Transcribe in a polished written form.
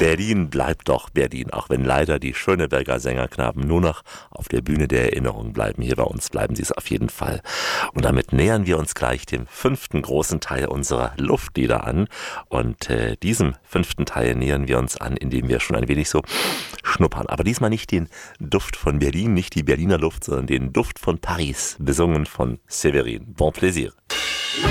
Berlin bleibt doch Berlin, auch wenn leider die Schöneberger Sängerknaben nur noch auf der Bühne der Erinnerung bleiben. Hier bei uns bleiben sie es auf jeden Fall. Und damit nähern wir uns gleich dem 5. großen Teil unserer Luftlieder an. Und diesem 5. Teil nähern wir uns an, indem wir schon ein wenig so schnuppern. Aber diesmal nicht den Duft von Berlin, nicht die Berliner Luft, sondern den Duft von Paris, besungen von Séverine. Bon plaisir.